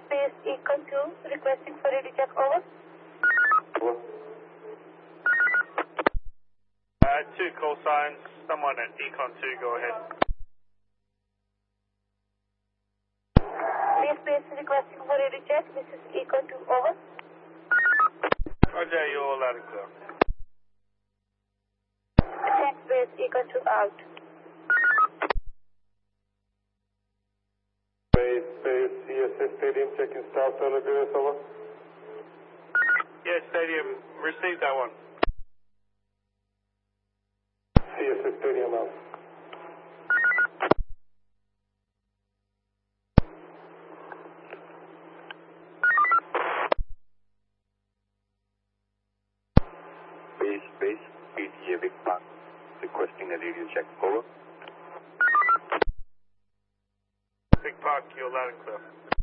Space Econ 2, requesting for radio check, over. Over. 2 call signs, someone at Econ 2, go ahead. Space requesting for radio check, this is Econ 2, over. Roger, you're all loud and clear. Thanks, Space Econ 2, out. Space CSS Stadium, checking staff telegraph, over. Yeah, Stadium, receive that one. CSS Stadium out. Space, PTA Big Park, requesting a radio check, over. Big Park, you're loud and clear.